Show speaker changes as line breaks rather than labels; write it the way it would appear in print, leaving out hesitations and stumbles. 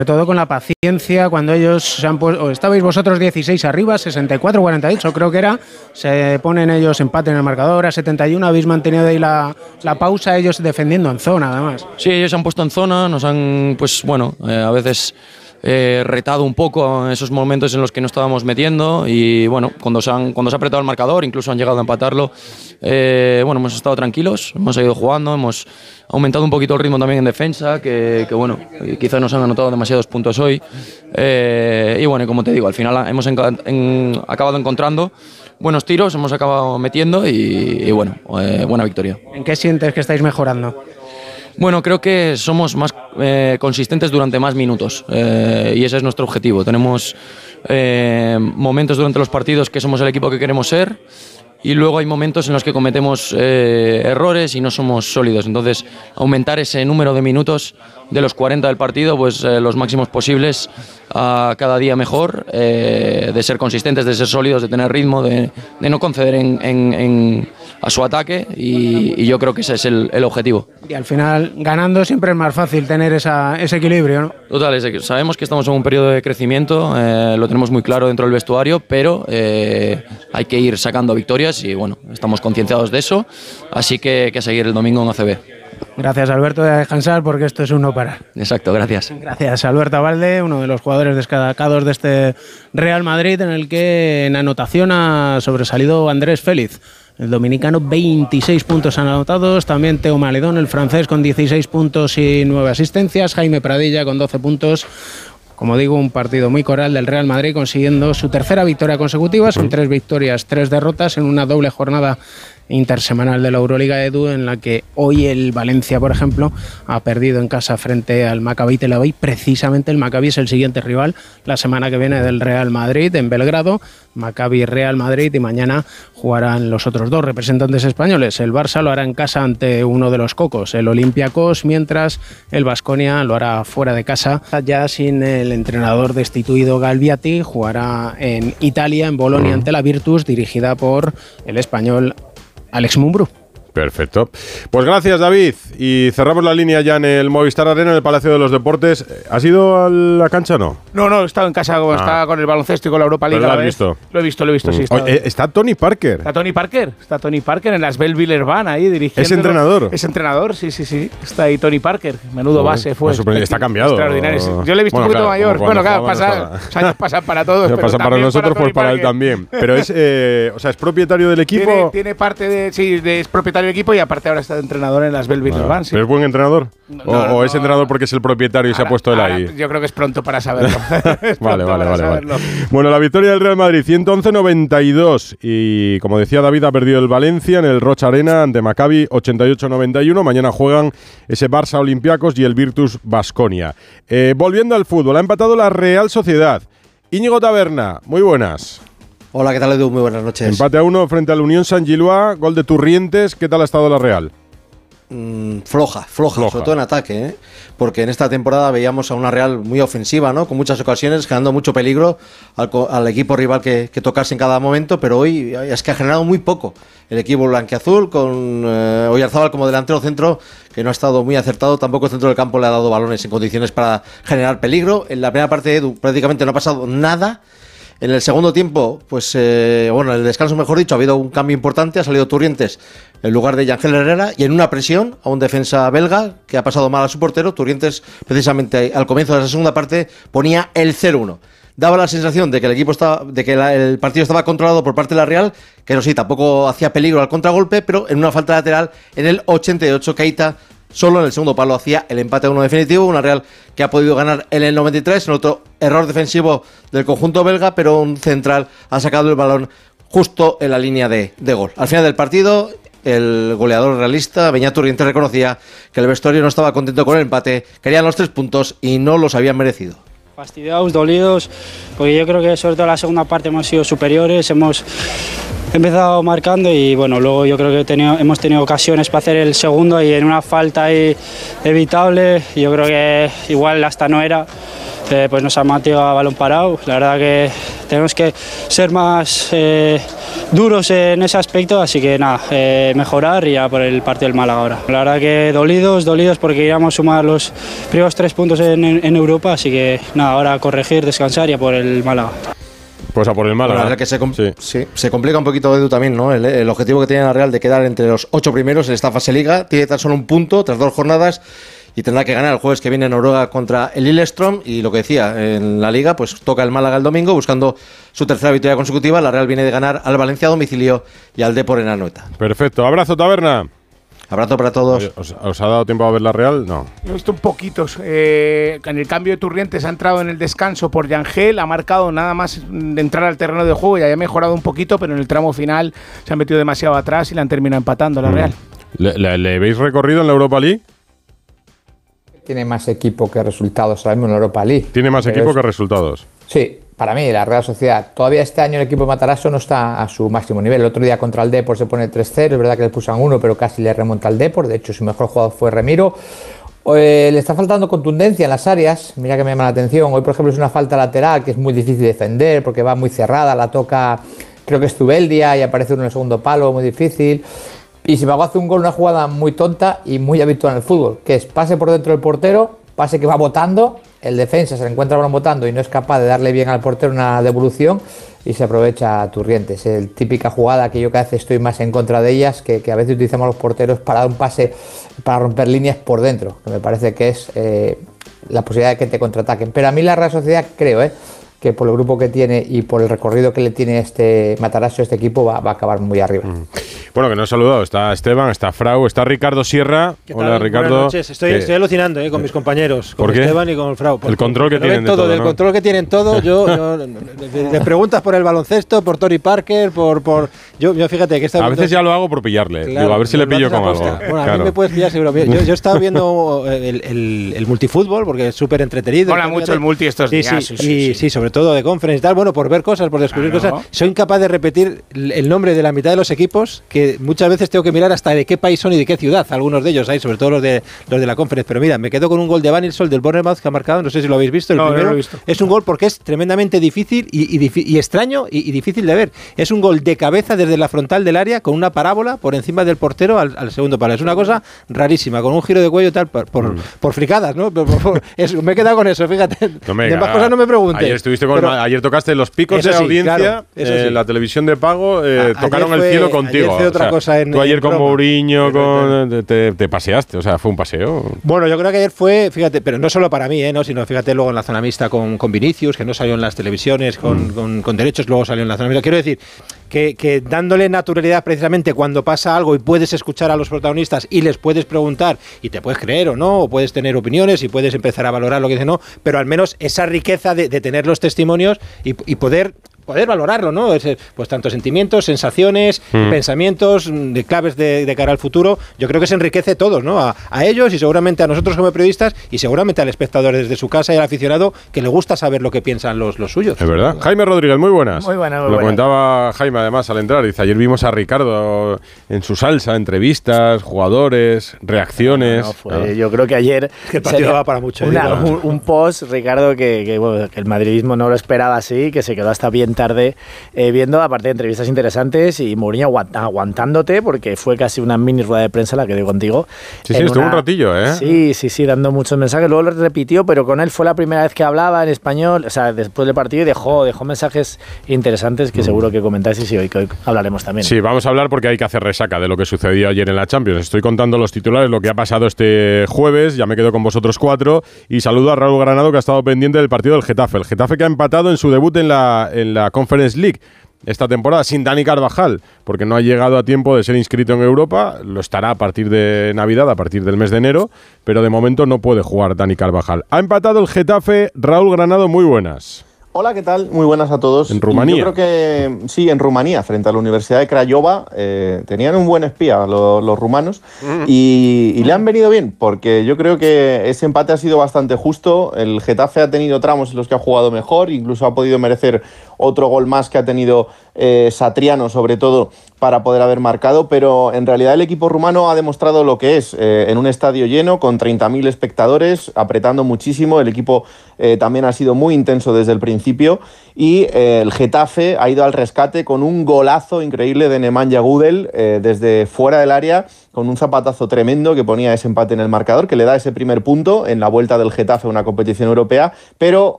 todo con la paciencia, cuando ellos se han puesto, estabais vosotros 16 arriba, 64-48 creo que era, se ponen ellos empate en el marcador, a 71 habéis mantenido ahí la pausa, ellos defendiendo en zona además.
Sí, ellos se han puesto en zona, nos han, pues bueno, a veces retado un poco en esos momentos en los que no estábamos metiendo y bueno, cuando se ha apretado el marcador, incluso han llegado a empatarlo, bueno, hemos estado tranquilos, hemos seguido jugando, hemos aumentado un poquito el ritmo también en defensa, que bueno, quizás nos han anotado demasiados puntos hoy y bueno, como te digo, al final hemos acabado encontrando buenos tiros, hemos acabado metiendo y bueno, buena victoria.
¿En qué sientes que estáis mejorando?
Bueno, creo que somos más consistentes durante más minutos y ese es nuestro objetivo. Tenemos momentos durante los partidos que somos el equipo que queremos ser y luego hay momentos en los que cometemos errores y no somos sólidos. Entonces, aumentar ese número de minutos de los 40 del partido, pues los máximos posibles, a cada día mejor, de ser consistentes, de ser sólidos, de tener ritmo, de no conceder a su ataque y yo creo que ese es el objetivo.
Y al final, ganando siempre es más fácil tener ese equilibrio, ¿no?
Total, sabemos que estamos en un periodo de crecimiento, lo tenemos muy claro dentro del vestuario, pero hay que ir sacando victorias y bueno, estamos concienciados de eso, así que seguir el domingo en ACB.
Gracias, Alberto, de descansar porque esto es un no parar.
Exacto, gracias.
Gracias, Alberto Abalde, uno de los jugadores destacados de este Real Madrid, en el que en anotación ha sobresalido Andrés Félix. El dominicano, 26 puntos anotados, también Teo Maledón, el francés, con 16 puntos y 9 asistencias, Jaime Pradilla con 12 puntos. Como digo, un partido muy coral del Real Madrid, consiguiendo su tercera victoria consecutiva, son 3 victorias, 3 derrotas en una doble jornada intersemanal de la Euroliga, Edu, en la que hoy el Valencia, por ejemplo, ha perdido en casa frente al Maccabi Tel Aviv. Precisamente el Maccabi es el siguiente rival la semana que viene del Real Madrid en Belgrado. Maccabi Real Madrid, y mañana jugarán los otros 2 representantes españoles. El Barça lo hará en casa ante uno de los cocos, el Olympiacos, mientras el Baskonia lo hará fuera de casa. Ya sin el entrenador destituido Galbiati, jugará en Italia, en Bolonia, ante la Virtus, dirigida por el español Alex Mumbrú.
Perfecto. Pues gracias, David. Y cerramos la línea ya en el Movistar Arena, en el Palacio de los Deportes. ¿Has ido a la cancha o no?
No, he estado en casa, estaba con el baloncesto y con la Europa League.
¿Lo has visto?
Lo he visto, sí.
¿Está Tony Parker?
Está Tony Parker en las Belleville Van ahí dirigiendo.
¿Es entrenador?
Es entrenador, sí. Está ahí Tony Parker. Menudo base fue.
Está cambiado.
Extraordinario. Yo le he visto un poquito mayor. Bueno, claro, los años pasan para todos.
Pasa para nosotros, pues para él también. Pero es propietario del equipo.
Tiene parte es propietario del equipo y aparte ahora está de entrenador en las Belville Van. Sí.
¿Pero es buen entrenador? ¿O es entrenador porque es el propietario y se ha puesto él ahí?
Yo creo que es pronto para saberlo.
Vale. Bueno, la victoria del Real Madrid, 111-92. Y como decía David, ha perdido el Valencia en el Rocha Arena ante Maccabi, 88-91. Mañana juegan ese Barça Olympiacos y el Virtus Baskonia. Volviendo al fútbol, ha empatado la Real Sociedad. Íñigo Taberna, muy buenas.
Hola, ¿qué tal, Edu? Muy buenas noches.
Empate a 1 frente al Unión Saint-Gilloise, gol de Turrientes. ¿Qué tal ha estado la Real?
Floja, sobre todo en ataque, ¿eh? Porque en esta temporada veíamos a una Real muy ofensiva, ¿no? Con muchas ocasiones, generando mucho peligro al equipo rival que tocase en cada momento, pero hoy es que ha generado muy poco el equipo blanquiazul, con Oyarzábal como delantero centro, que no ha estado muy acertado. Tampoco el centro del campo le ha dado balones en condiciones para generar peligro. En la primera parte, Edu, prácticamente no ha pasado nada. En el segundo tiempo, pues en el descanso, mejor dicho, ha habido un cambio importante. Ha salido Turrientes en lugar de Yangel Herrera, y en una presión a un defensa belga que ha pasado mal a su portero. Turrientes, precisamente al comienzo de la segunda parte, ponía el 0-1. Daba la sensación de que el partido estaba controlado por parte de la Real, que no, sí, tampoco hacía peligro al contragolpe, pero en una falta lateral en el 88, Keita solo en el segundo palo hacía el empate a 1 definitivo. Una Real que ha podido ganar en el 93, en otro error defensivo del conjunto belga, pero un central ha sacado el balón justo en la línea de gol. Al final del partido, el goleador realista, Beñat Turrientes, reconocía que el vestuario no estaba contento con el empate, querían los 3 puntos y no los habían merecido.
Fastidiados, dolidos, porque yo creo que sobre todo en la segunda parte hemos sido superiores, hemos empezado marcando y bueno, luego yo creo que hemos tenido ocasiones para hacer el segundo y en una falta ahí evitable, yo creo que igual hasta no era, pues nos han mantenido a balón parado. La verdad que tenemos que ser más duros en ese aspecto, así que nada, mejorar y ya por el partido del Málaga ahora. La verdad que dolidos porque queríamos sumar los primeros 3 puntos en Europa, así que nada, ahora corregir, descansar y a por el Málaga.
Pues a por el Málaga.
Bueno, la verdad que se complica un poquito, Edu, también, ¿no? El objetivo que tiene la Real de quedar entre los 8 primeros en esta fase Liga. Tiene tan solo un punto tras 2 jornadas y tendrá que ganar el jueves que viene en Noruega contra el Lillestrøm. Y lo que decía, en la Liga, pues toca el Málaga el domingo buscando su tercera victoria consecutiva. La Real viene de ganar al Valencia a domicilio y al Depor en Anoeta.
Perfecto. Abrazo, Taberna.
Abrazo para todos.
¿Os ha dado tiempo a ver la Real? No.
He visto un poquitos. En el cambio de Turrientes ha entrado en el descanso por Yangel, ha marcado nada más de entrar al terreno de juego y haya mejorado un poquito, pero en el tramo final se ha metido demasiado atrás y la han terminado empatando la Real.
¿Le veis recorrido en la Europa League?
Tiene más equipo que resultados ahora mismo en la Europa League.
Tiene más equipo que resultados.
Sí, para mí, la Real Sociedad. Todavía este año el equipo de Matarazzo no está a su máximo nivel. El otro día contra el Depor se pone 3-0. Es verdad que le pusan 1, pero casi le remonta al Depor. De hecho, su mejor jugador fue Remiro. Le está faltando contundencia en las áreas. Mira que me llama la atención. Hoy, por ejemplo, es una falta lateral que es muy difícil de defender porque va muy cerrada. La toca, creo que es Zubeldia, y aparece uno en el segundo palo, muy difícil. Y Simago hace un gol, una jugada muy tonta y muy habitual en el fútbol, que es pase por dentro del portero, pase que va botando, el defensa se le encuentra el balón botando y no es capaz de darle bien al portero una devolución y se aprovecha a Turrientes. Es típica jugada que yo cada vez estoy más en contra de ellas, que a veces utilizamos los porteros para dar un pase, para romper líneas por dentro, que me parece que es la posibilidad de que te contraataquen. Pero a mí la Real Sociedad creo, que por el grupo que tiene y por el recorrido que le tiene este Matarazzo, este equipo va a acabar muy arriba.
Bueno, que no he saludado. Está Esteban, está Frau, está Ricardo Sierra. Hola, Ricardo.
Buenas noches. Estoy alucinando con mis compañeros, con Esteban y con Frau.
El control que tienen
todo,
de todo,
del control que tienen todo. Yo le preguntas por el baloncesto, por Tony Parker, yo fíjate que
a veces ya lo hago por pillarle.
Claro,
digo, a ver si le pillo con algo.
Bueno, a mí me puedes pillar seguro. Yo he estado viendo el multifútbol porque es súper entretenido.
Mola mucho el multi estos días.
Sí, sobre todo de conference y tal. Bueno, por ver cosas, por descubrir cosas. Soy incapaz de repetir el nombre de la mitad de los equipos, que muchas veces tengo que mirar hasta de qué país son y de qué ciudad. Algunos de ellos hay, sobre todo los de la conference. Pero mira, me quedo con un gol de Van Ilsol del Bournemouth que ha marcado. No sé si lo habéis visto. El primero
lo he visto.
Es un gol porque es tremendamente difícil y extraño y difícil de ver. Es un gol de cabeza desde la frontal del área con una parábola por encima del portero al segundo palo. Es una cosa rarísima, con un giro de cuello y tal, por fricadas, ¿no? Me he quedado con eso, fíjate. De más cosas no me preguntes.
Ayer tocaste los picos de audiencia, claro, la televisión de pago, tocaron el cielo contigo. Tú ayer con Mourinho te paseaste, o sea, fue un paseo.
Bueno, yo creo que ayer fue, fíjate, pero no solo para mí, ¿no? Sino fíjate luego en la zona mixta con Vinicius, que no salió en las televisiones con derechos, luego salió en la zona mixta. Quiero decir que dándole naturalidad precisamente cuando pasa algo y puedes escuchar a los protagonistas y les puedes preguntar y te puedes creer o no, o puedes tener opiniones y puedes empezar a valorar lo que dicen, no, pero al menos esa riqueza de tener los testimonios y poder valorarlo, ¿no? Pues tanto sentimientos, sensaciones, pensamientos, de claves de cara al futuro. Yo creo que se enriquece todos, ¿no? A ellos y seguramente a nosotros como periodistas y seguramente al espectador desde su casa y al aficionado que le gusta saber lo que piensan los suyos.
Es verdad. Jaime Rodríguez, muy buenas.
Muy buenas.
Lo comentaba Jaime además al entrar. Dice, ayer vimos a Ricardo en su salsa, entrevistas, jugadores, reacciones.
Yo creo que ayer
es que el partido va para mucho.
Un post, Ricardo, que el madridismo no lo esperaba así, que se quedó hasta bien tarde viendo, aparte de entrevistas interesantes y Mourinho aguantándote, porque fue casi una mini rueda de prensa la que dio contigo.
Sí, estuvo un ratillo, ¿eh?
Sí, dando muchos mensajes. Luego lo repitió, pero con él fue la primera vez que hablaba en español, o sea, después del partido, y dejó mensajes interesantes que seguro que comentáis y hoy hablaremos también.
Sí, vamos a hablar porque hay que hacer resaca de lo que sucedió ayer en la Champions. Estoy contando los titulares, lo que ha pasado este jueves, ya me quedo con vosotros 4 y saludo a Raúl Granado, que ha estado pendiente del partido del Getafe. El Getafe que ha empatado en su debut en la Conference League esta temporada sin Dani Carvajal, porque no ha llegado a tiempo de ser inscrito en Europa. Lo estará a partir de Navidad, a partir del mes de enero, pero de momento no puede jugar Dani Carvajal. Ha empatado el Getafe. Raúl Granado, muy buenas.
Hola, ¿qué tal? Muy buenas a todos.
¿En Rumanía?
Yo creo que sí, en Rumanía, frente a la Universidad de Craiova. Tenían un buen espía los rumanos y le han venido bien, porque yo creo que ese empate ha sido bastante justo. El Getafe ha tenido tramos en los que ha jugado mejor, incluso ha podido merecer otro gol más que ha tenido Satriano sobre todo, para poder haber marcado, pero en realidad el equipo rumano ha demostrado lo que es, en un estadio lleno, con 30.000 espectadores, apretando muchísimo. El equipo también ha sido muy intenso desde el principio, y el Getafe ha ido al rescate con un golazo increíble de Nemanja Gudel desde fuera del área, con un zapatazo tremendo que ponía ese empate en el marcador, que le da ese primer punto en la vuelta del Getafe a una competición europea. Pero